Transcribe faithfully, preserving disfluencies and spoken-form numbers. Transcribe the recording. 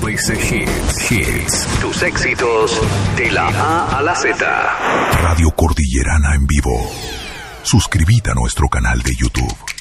veces hits, hits. Tus éxitos de la A a la Z. Radio Cordillerana en vivo. Suscríbete a nuestro canal de YouTube.